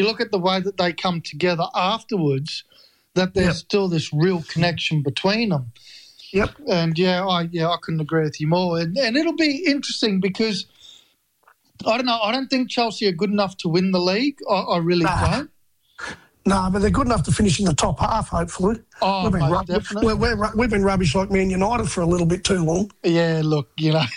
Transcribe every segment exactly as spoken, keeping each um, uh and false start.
you look at the way that they come together afterwards, that there's yep. still this real connection between them. Yep. And, yeah, I yeah, I couldn't agree with you more. And, and it'll be interesting because, I don't know, I don't think Chelsea are good enough to win the league. I, I really nah. don't. No, but they're good enough to finish in the top half, hopefully. Oh, we've been, mate, rub- definitely. We're, we're, we've been rubbish like Man United for a little bit too long. Yeah, look, you know,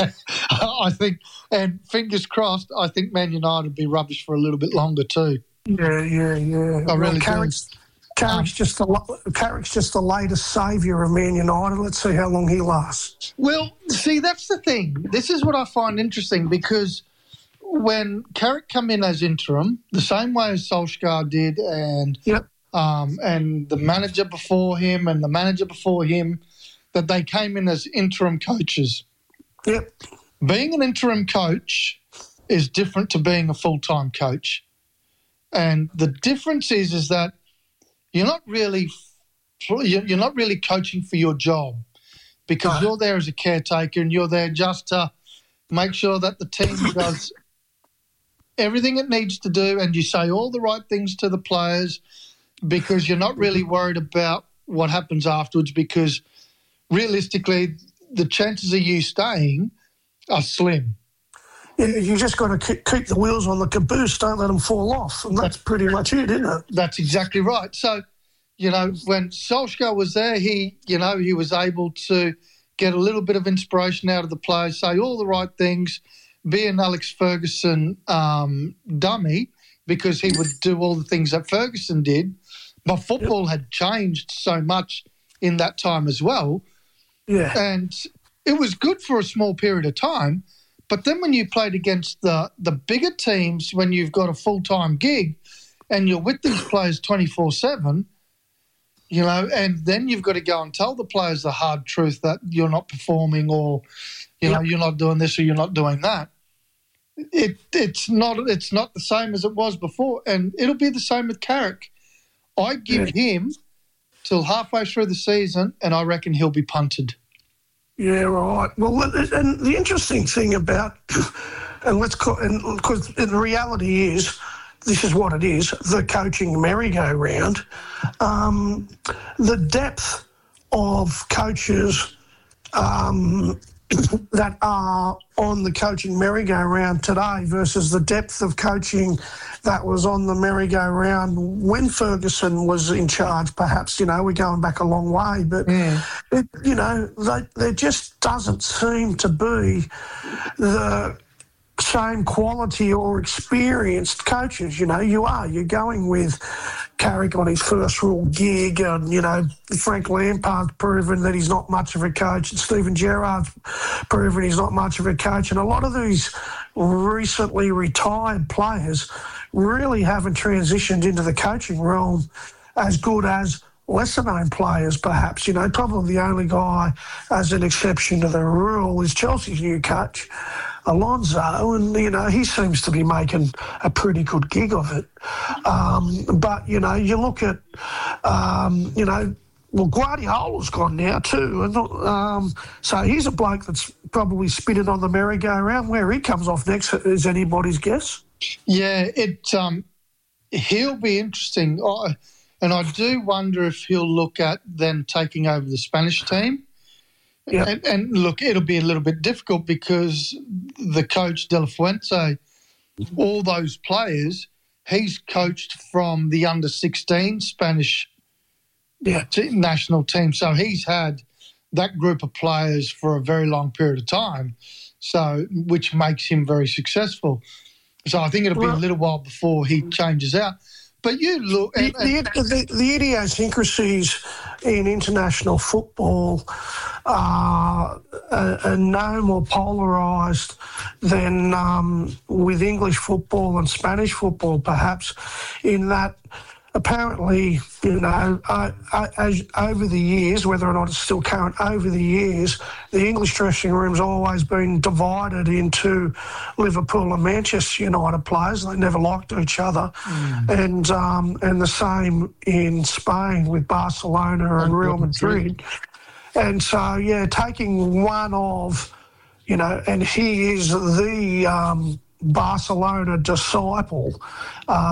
I think, and fingers crossed, I think Man United will be rubbish for a little bit longer too. Yeah, yeah, yeah. I really well, do. Carrick's um, just the Carrick's just the latest saviour of Man United. Let's see how long he lasts. Well, see, that's the thing. This is what I find interesting because when Carrick come in as interim, the same way as Solskjaer did, and yep. um, and the manager before him and the manager before him, that they came in as interim coaches. Yep. Being an interim coach is different to being a full-time coach. And the difference is, is that you're not really you're not really coaching for your job because no. you're there as a caretaker and you're there just to make sure that the team does everything it needs to do and you say all the right things to the players because you're not really worried about what happens afterwards because realistically the chances of you staying are slim. Yeah, you just got to keep the wheels on the caboose, don't let them fall off, and that's, that's pretty much it, isn't it? That's exactly right. So, you know, when Solskjaer was there, he, you know, he was able to get a little bit of inspiration out of the players, say all the right things, be an Alex Ferguson um, dummy because he would do all the things that Ferguson did, but football yep. had changed so much in that time as well. Yeah. And it was good for a small period of time, but then when you played against the, the bigger teams, when you've got a full-time gig and you're with these players twenty-four seven, you know, and then you've got to go and tell the players the hard truth that you're not performing or, you know, you're not doing this or you're not doing that. It It's not it's not the same as it was before, and it'll be the same with Carrick. I give him till halfway through the season, and I reckon he'll be punted. Yeah, right. Well, and the interesting thing about, and let's call, and because the reality is, this is what it is, the coaching merry-go-round, um, the depth of coaches um, that are on the coaching merry-go-round today versus the depth of coaching that was on the merry-go-round when Ferguson was in charge, perhaps, you know, we're going back a long way, but, yeah. it, you know, they, there just doesn't seem to be the same quality or experienced coaches. You know, you are. You're going with Carrick on his first real gig and, you know, Frank Lampard's proven that he's not much of a coach and Steven Gerrard's proven he's not much of a coach. And a lot of these recently retired players really haven't transitioned into the coaching realm as good as lesser-known players, perhaps. You know, probably the only guy as an exception to the rule is Chelsea's new coach, Alonso, and, you know, he seems to be making a pretty good gig of it. Um, but, you know, you look at, um, you know, well, Guardiola's gone now too. And, um, so he's a bloke that's probably spinning on the merry-go-round. Where he comes off next is anybody's guess. Yeah, it um, he'll be interesting. I, and I do wonder if he'll look at then taking over the Spanish team. Yep. And, and look, it'll be a little bit difficult because the coach De La Fuente, all those players, he's coached from the under sixteen Spanish yeah. t- national team. So he's had that group of players for a very long period of time, so which makes him very successful. So I think it'll be well, a little while before he changes out. But you look... The, and, and, the, the, the idiosyncrasies in international football are, are, are no more polarised than um, with English football and Spanish football, perhaps, in that apparently, you know, uh, uh, as, over the years, whether or not it's still current, over the years, the English dressing room's always been divided into Liverpool and Manchester United players. They never liked each other. Mm. And um, and the same in Spain with Barcelona and, and Real Madrid. Madrid. And so, yeah, taking one of, you know, and he is the um, Barcelona disciple, uh,